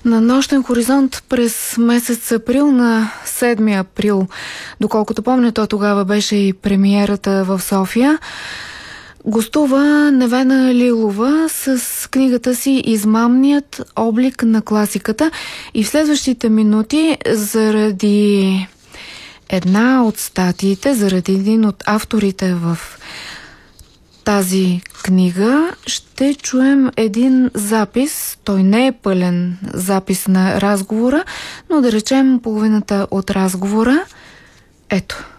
На нощен хоризонт през месец април, на 7 април, доколкото помня, то тогава беше и премиерата в София, гостува Невена Лилова с книгата си "Измамният облик на класиката", и в следващите минути, заради една от статиите, заради един от авторите в тази книга, ще чуем един запис. Той не е пълен запис на разговора, но да речем половината от разговора. Ето.